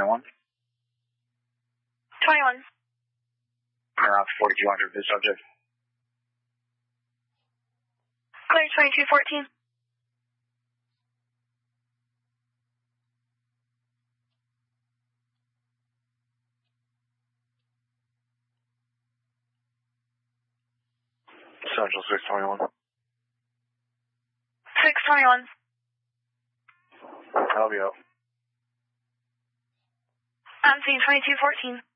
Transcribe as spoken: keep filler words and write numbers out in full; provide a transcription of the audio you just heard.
twenty-one. twenty-one. Around forty-two hundred for the subject. Clear twenty-two fourteen. Central six twenty-one. six twenty-one. I'll be out. I'm seeing twenty-two fourteen.